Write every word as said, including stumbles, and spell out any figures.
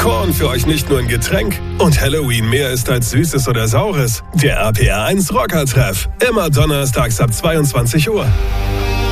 Korn für euch nicht nur ein Getränk und Halloween mehr ist als Süßes oder Saures. Der R P R eins Rocker-Treff. Immer donnerstags ab zweiundzwanzig Uhr.